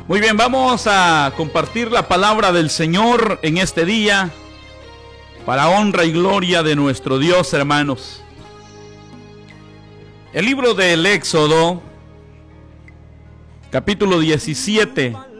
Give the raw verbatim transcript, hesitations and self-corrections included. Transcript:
Muy bien, vamos a compartir la palabra del Señor en este día para honra y gloria de nuestro Dios, hermanos. El libro del Éxodo, capítulo diecisiete.